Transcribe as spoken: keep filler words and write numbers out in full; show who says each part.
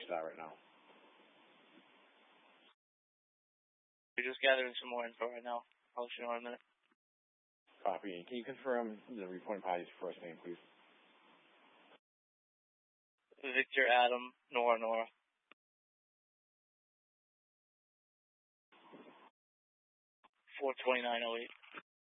Speaker 1: that right now.
Speaker 2: We're just gathering some more info right now. I'll let you know in a minute.
Speaker 1: Copy. Can you confirm the reporting party's first name, please?
Speaker 2: Victor Adam Nora Nora. four twenty-nine oh eight.